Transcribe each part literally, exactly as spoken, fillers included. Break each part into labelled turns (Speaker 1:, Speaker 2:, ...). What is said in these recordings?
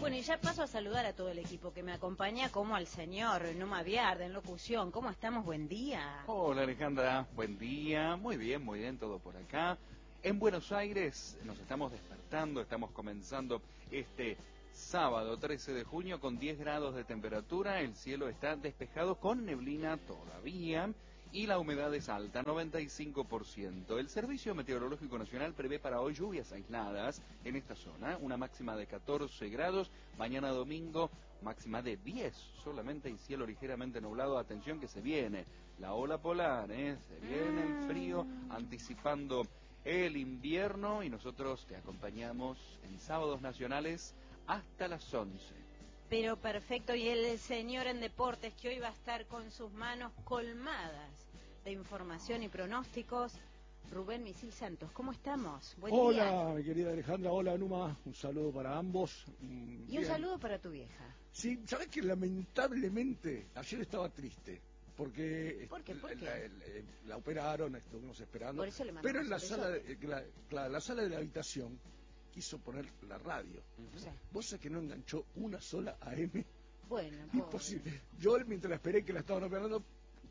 Speaker 1: Bueno, y ya paso a saludar a todo el equipo que me acompaña, como al señor Numa Viarda en locución. ¿Cómo estamos? Buen día.
Speaker 2: Hola Alejandra, buen día. Muy bien, muy bien, todo por acá. En Buenos Aires nos estamos despertando, estamos comenzando este sábado trece de junio con diez grados de temperatura. El cielo está despejado con neblina todavía y la humedad es alta, noventa y cinco por ciento. El Servicio Meteorológico Nacional prevé para hoy lluvias aisladas en esta zona, una máxima de catorce grados, mañana domingo máxima de diez solamente y cielo ligeramente nublado. Atención que se viene la ola polar, ¿eh? Se viene el frío anticipando el invierno y nosotros te acompañamos en sábados nacionales hasta las once.
Speaker 1: Pero perfecto, y el señor en deportes que hoy va a estar con sus manos colmadas de información y pronósticos, Rubén Misil Santos. ¿Cómo estamos? Buen
Speaker 3: hola,
Speaker 1: día.
Speaker 3: mi querida Alejandra, hola Numa, un saludo para ambos.
Speaker 1: Mm, y un saludo para tu vieja.
Speaker 3: Sí, sabes que lamentablemente ayer estaba triste. Porque
Speaker 1: ¿Por qué? ¿Por qué?
Speaker 3: La, la, la operaron, estuvimos esperando.
Speaker 1: Por eso le
Speaker 3: pero en la
Speaker 1: un
Speaker 3: sala, de, la, la, la sala de la habitación quiso poner la radio. Uh-huh. Sí. Vos sabés que no enganchó una sola A M.
Speaker 1: Bueno,
Speaker 3: imposible. Yo mientras la esperé que la estaban operando,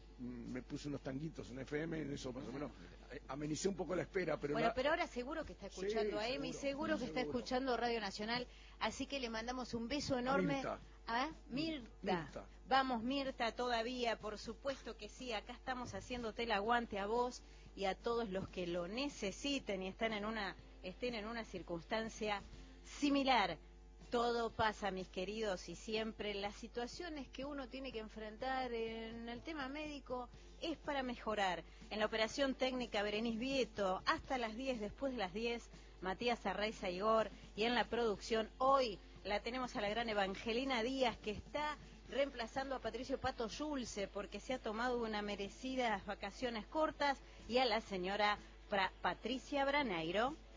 Speaker 3: me puse unos tanguitos en F M, en eso más o menos amenicé un poco la espera. Pero
Speaker 1: bueno,
Speaker 3: la...
Speaker 1: pero ahora seguro que está escuchando sí, A M seguro, y seguro que seguro. Está escuchando Radio Nacional, así que le mandamos un beso enorme.
Speaker 3: Mirta.
Speaker 1: ¿Ah? Mirta. Mirta. Vamos, Mirta, todavía, por supuesto que sí, acá estamos haciéndote el aguante a vos y a todos los que lo necesiten y están en una, estén en una circunstancia similar. Todo pasa, mis queridos, y siempre las situaciones que uno tiene que enfrentar en el tema médico es para mejorar. En la operación técnica, Berenice Vieto, hasta las diez, después de las diez, Matías Arraiza Igor, y en la producción, hoy la tenemos a la gran Evangelina Díaz, que está reemplazando a Patricio Pato Yulce, porque se ha tomado unas merecidas vacaciones cortas, y a la señora Pra- Patricia Braneiro.